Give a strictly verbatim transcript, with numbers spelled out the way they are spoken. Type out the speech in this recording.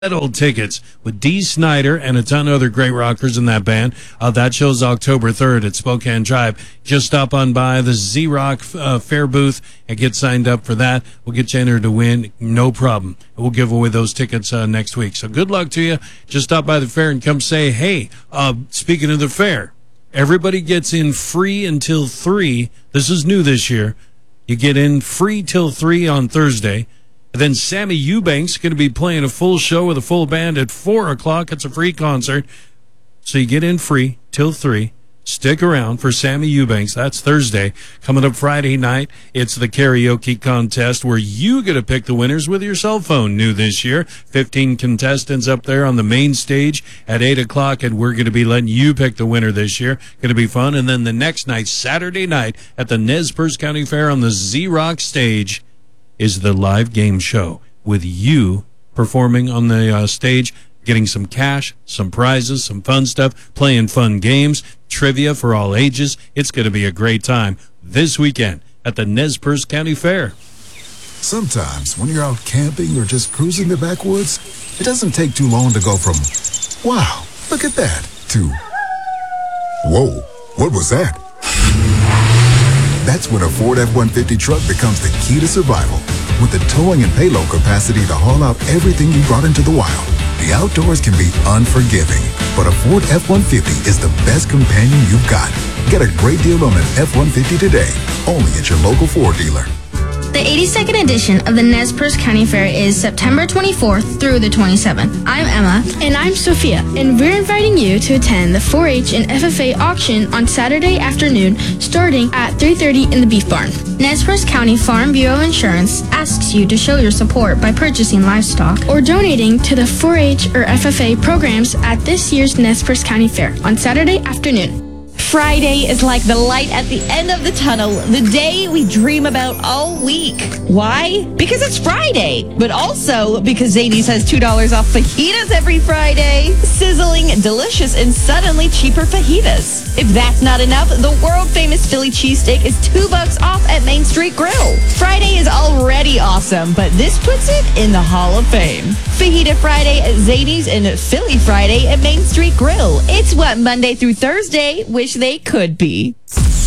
Old tickets with Dee Snider and a ton of other great rockers in that band. Uh, that show's October third at Spokane Drive. Just stop on by the Z-Rock uh, Fair booth and get signed up for that. We'll get you entered to win. No problem. We'll give away those tickets uh, next week. So good luck to you. Just stop by the fair and come say, hey, uh, speaking of the fair, everybody gets in free until three. This is new this year. You get in free till three on Thursday. And then Sammy Eubanks going to be playing a full show with a full band at four o'clock. It's a free concert. So you get in free till three. Stick around for Sammy Eubanks. That's Thursday. Coming up Friday night, it's the karaoke contest where you get to pick the winners with your cell phone. New this year, fifteen contestants up there on the main stage at eight o'clock, and we're going to be letting you pick the winner this year. Going to be fun. And then the next night, Saturday night, at the Nez Perce County Fair on the Z-Rock stage, is the live game show with you performing on the uh, stage, getting some cash, some prizes, some fun stuff, playing fun games, trivia for all ages. It's going to be a great time this weekend at the Nez Perce County Fair. Sometimes when you're out camping or just cruising the backwoods, it doesn't take too long to go from, wow, look at that, to, whoa, what was that? That's when a Ford F one fifty truck becomes the key to survival. With the towing and payload capacity to haul out everything you brought into the wild, the outdoors can be unforgiving. But a Ford F one fifty is the best companion you've got. Get a great deal on an F one fifty today, only at your local Ford dealer. The eighty-second edition of the Nez Perce County Fair is September twenty-fourth through the twenty-seventh. I'm Emma. And I'm Sophia. And we're inviting you to attend the four H and F F A auction on Saturday afternoon starting at three thirty in the Beef Barn. Nez Perce County Farm Bureau Insurance asks you to show your support by purchasing livestock or donating to the four H or F F A programs at this year's Nez Perce County Fair on Saturday afternoon. Friday is like the light at the end of the tunnel, the day we dream about all week. Why? Because it's Friday, but also because Zanies has two dollars off fajitas every Friday. Sizzling, delicious, and suddenly cheaper fajitas. If that's not enough, the world-famous Philly cheesesteak is two bucks off at Main Street Grill. Friday is already awesome, but this puts it in the Hall of Fame. Fajita Friday at Zanies and Philly Friday at Main Street Grill. It's what Monday through Thursday wish they could be.